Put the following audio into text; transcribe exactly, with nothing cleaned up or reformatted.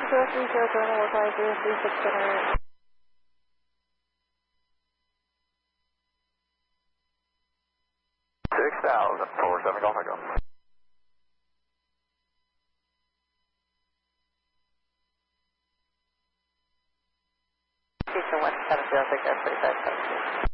zero three zero, Journal localized zero three six center. six thousand, four seven Golf Echo. Houston one seven zero six, Air forty-five seven two.